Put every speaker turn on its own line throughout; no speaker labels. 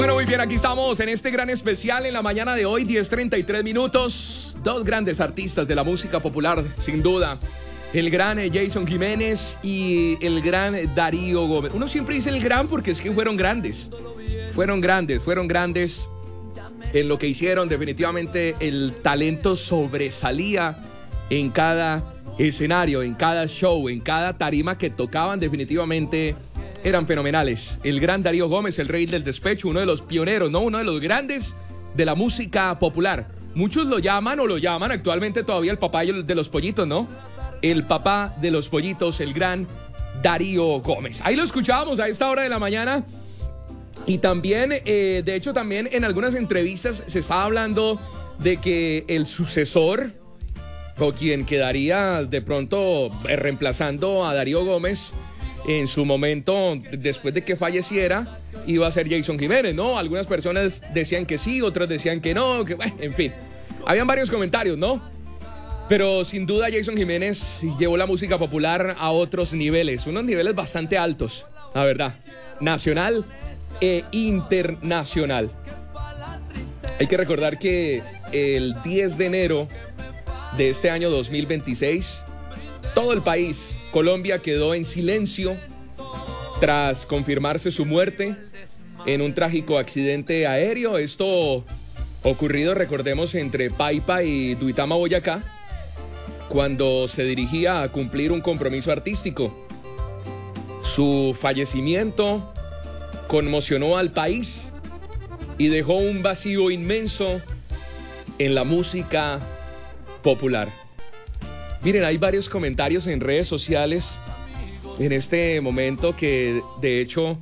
Bueno, muy bien, aquí estamos en este gran especial en la mañana de hoy, 10:33 minutos. Dos grandes artistas de la música popular, sin duda. El gran Jason Jiménez y el gran Darío Gómez. Uno siempre dice el gran porque es que fueron grandes. Fueron grandes en lo que hicieron. Definitivamente el talento sobresalía en cada escenario, en cada show, en cada tarima que tocaban. Definitivamente eran fenomenales. El gran Darío Gómez, el rey del despecho, uno de los pioneros, ¿no? Uno de los grandes de la música popular. Muchos lo llaman actualmente todavía el papá de los pollitos, ¿no? El papá de los pollitos, el gran Darío Gómez. Ahí lo escuchábamos a esta hora de la mañana. Y también, de hecho, también en algunas entrevistas se estaba hablando de que el sucesor, o quien quedaría de pronto reemplazando a Darío Gómez en su momento, después de que falleciera, iba a ser Jason Jiménez, ¿no? Algunas personas decían que sí, otras decían que no, que bueno, en fin. Habían varios comentarios, ¿no? Pero sin duda Jason Jiménez llevó la música popular a otros niveles, unos niveles bastante altos, la verdad, nacional e internacional. Hay que recordar que el 10 de enero de este año 2026, todo el país, Colombia, quedó en silencio tras confirmarse su muerte en un trágico accidente aéreo. Esto ocurrido, recordemos, entre Paipa y Duitama, Boyacá, cuando se dirigía a cumplir un compromiso artístico. Su fallecimiento conmocionó al país y dejó un vacío inmenso en la música popular. Miren, hay varios comentarios en redes sociales en este momento que de hecho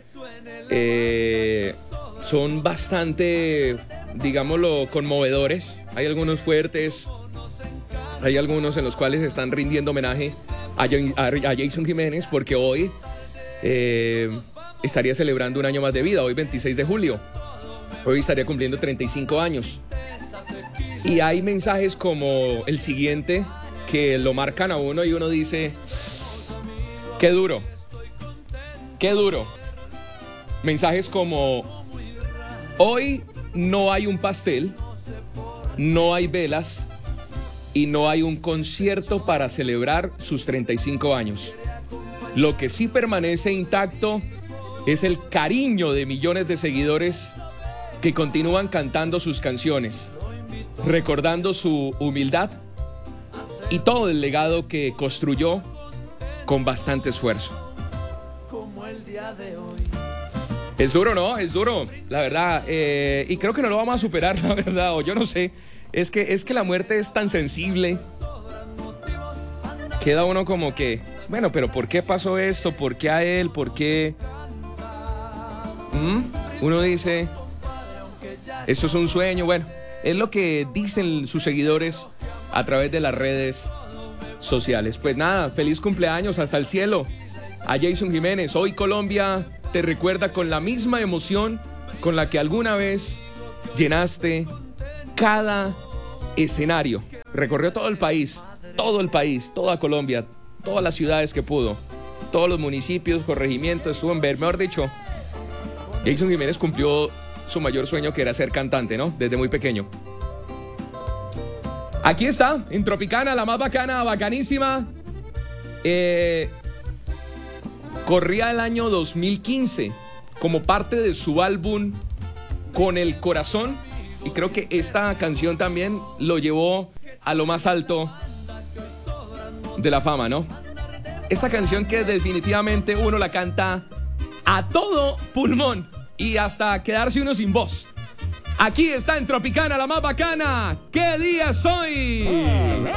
son bastante, digámoslo, conmovedores. Hay algunos fuertes, hay algunos en los cuales están rindiendo homenaje a Jason Jiménez porque hoy estaría celebrando un año más de vida, hoy 26 de julio. Hoy estaría cumpliendo 35 años. Y hay mensajes como el siguiente que lo marcan a uno y uno dice, qué duro, qué duro. Mensajes como, hoy no hay un pastel, no hay velas y no hay un concierto para celebrar sus 35 años. Lo que sí permanece intacto es el cariño de millones de seguidores que continúan cantando sus canciones, recordando su humildad y todo el legado que construyó con bastante esfuerzo. Es duro, ¿no? Es duro, la verdad. Y creo que no lo vamos a superar, la verdad. O yo no sé. Es que la muerte es tan sensible. Queda uno como que, bueno, pero ¿por qué pasó esto? ¿Por qué a él? ¿Por qué? Uno dice, esto es un sueño. Bueno, es lo que dicen sus seguidores a través de las redes sociales. Pues nada, feliz cumpleaños hasta el cielo a Jason Jiménez. Hoy Colombia te recuerda con la misma emoción con la que alguna vez llenaste cada escenario. Recorrió todo el país, toda Colombia, todas las ciudades que pudo, todos los municipios, corregimientos, estuvo en ver, mejor dicho. Jason Jiménez cumplió su mayor sueño, que era ser cantante, ¿no? Desde muy pequeño. Aquí está, en Tropicana, la más bacana, bacanísima. Corría el año 2015 como parte de su álbum Con el Corazón. Y creo que esta canción también lo llevó a lo más alto de la fama, ¿no? Esta canción que definitivamente uno la canta a todo pulmón y hasta quedarse uno sin voz. Aquí está en Tropicana, la más bacana. ¿Qué día soy?